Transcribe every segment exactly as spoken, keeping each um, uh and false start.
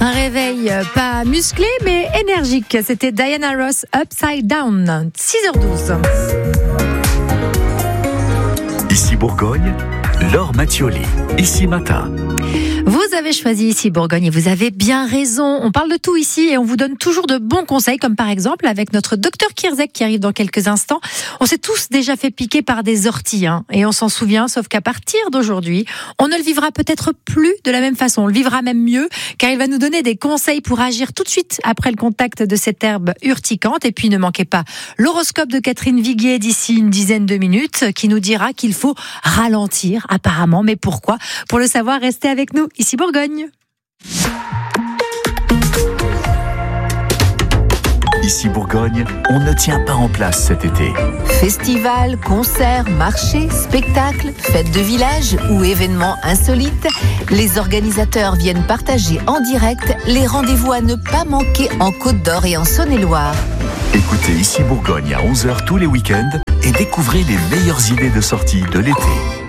Un réveil pas musclé mais énergique. C'était Diana Ross, Upside Down, six heures douze. Ici Bourgogne, Laure Mattioli, Ici Matin. Vous avez choisi Ici Bourgogne et vous avez bien raison. On parle de tout ici et on vous donne toujours de bons conseils, comme par exemple avec notre docteur Kierzek qui arrive dans quelques instants. On s'est tous déjà fait piquer par des orties hein, et on s'en souvient, sauf qu'à partir d'aujourd'hui, on ne le vivra peut-être plus de la même façon. On le vivra même mieux car il va nous donner des conseils pour agir tout de suite après le contact de cette herbe urticante. Et puis ne manquez pas l'horoscope de Catherine Viguier d'ici une dizaine de minutes qui nous dira qu'il faut ralentir apparemment. Mais pourquoi ? Pour le savoir, restez avec nous. Ici Bourgogne. Ici Bourgogne, on ne tient pas en place cet été. Festivals, concerts, marchés, spectacles, fêtes de village ou événements insolites, les organisateurs viennent partager en direct les rendez-vous à ne pas manquer en Côte d'Or et en Saône-et-Loire. Écoutez Ici Bourgogne à onze heures tous les week-ends et découvrez les meilleures idées de sortie de l'été.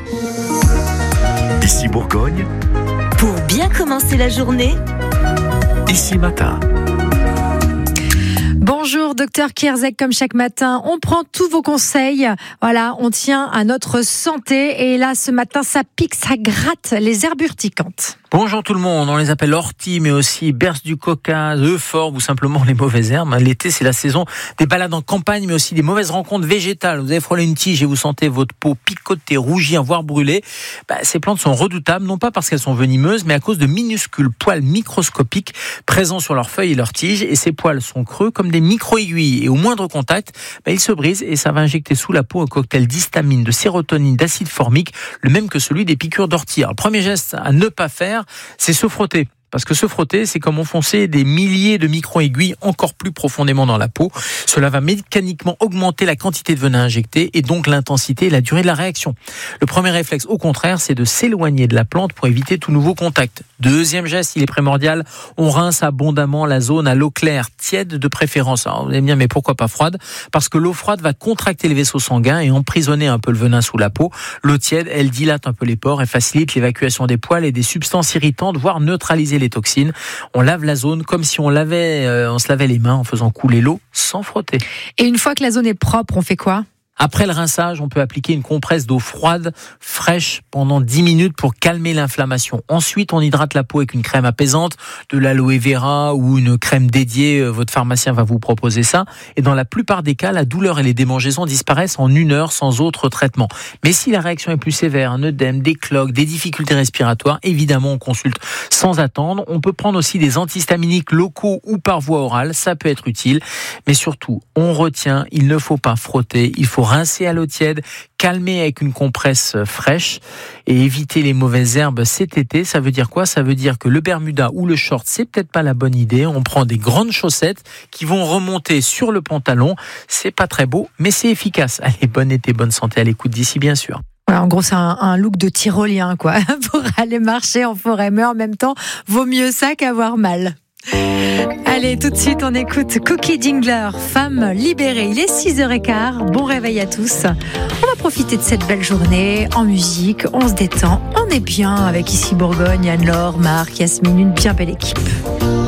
Ici Bourgogne, Pour bien commencer la journée, Ici Matin. Bonjour docteur Kierzek, comme chaque matin, on prend tous vos conseils. Voilà, on tient à notre santé et là ce matin ça pique, ça gratte les herbes urticantes. Bonjour tout le monde, on les appelle orties, mais aussi berce du coca, euphorbes ou simplement les mauvaises herbes. L'été, c'est la saison des balades en campagne, mais aussi des mauvaises rencontres végétales. Vous avez frôlé une tige et vous sentez votre peau picoter, rougir, voire brûler. Bah, ces plantes sont redoutables, non pas parce qu'elles sont venimeuses, mais à cause de minuscules poils microscopiques présents sur leurs feuilles et leurs tiges. Et ces poils sont creux comme des micro-aiguilles. Et au moindre contact, bah, ils se brisent et ça va injecter sous la peau un cocktail d'histamine, de sérotonine, d'acide formique, le même que celui des piqûres d'ortie. Alors, premier geste à ne pas faire, c'est se frotter. Parce que se frotter, c'est comme enfoncer des milliers de micro-aiguilles encore plus profondément dans la peau. Cela va mécaniquement augmenter la quantité de venin injecté et donc l'intensité et la durée de la réaction. Le premier réflexe, au contraire, c'est de s'éloigner de la plante pour éviter tout nouveau contact. Deuxième geste, il est primordial, on rince abondamment la zone à l'eau claire, tiède de préférence. Alors vous allez me dire, mais pourquoi pas froide ? Parce que l'eau froide va contracter les vaisseaux sanguins et emprisonner un peu le venin sous la peau. L'eau tiède, elle dilate un peu les pores et facilite l'évacuation des poils et des substances irritantes, voire neutraliser les toxines. On lave la zone comme si on lavait, euh, on se lavait les mains en faisant couler l'eau sans frotter. Et une fois que la zone est propre, on fait quoi ? Après le rinçage, on peut appliquer une compresse d'eau froide, fraîche, pendant dix minutes pour calmer l'inflammation. Ensuite, on hydrate la peau avec une crème apaisante, de l'aloe vera ou une crème dédiée. Votre pharmacien va vous proposer ça. Et dans la plupart des cas, la douleur et les démangeaisons disparaissent en une heure sans autre traitement. Mais si la réaction est plus sévère, un œdème, des cloques, des difficultés respiratoires, évidemment, on consulte sans attendre. On peut prendre aussi des antihistaminiques locaux ou par voie orale. Ça peut être utile. Mais surtout, on retient, il ne faut pas frotter. Il faut rincer à l'eau tiède, calmer avec une compresse fraîche et éviter les mauvaises herbes cet été. Ça veut dire quoi ? Ça veut dire que le bermuda ou le short, c'est peut-être pas la bonne idée. On prend des grandes chaussettes qui vont remonter sur le pantalon. C'est pas très beau, mais c'est efficace. Allez, bon été, bonne santé à l'écoute d'ici, bien sûr. En gros, c'est un, un look de tyrolien, quoi, pour aller marcher en forêt. Mais en même temps, vaut mieux ça qu'avoir mal. Allez, tout de suite, on écoute Cookie Dingler, femme libérée. Il est six heures quinze, bon réveil à tous. On va profiter de cette belle journée en musique, on se détend, on est bien avec Ici Bourgogne, Anne-Laure, Marc, Yasmine, une bien belle équipe.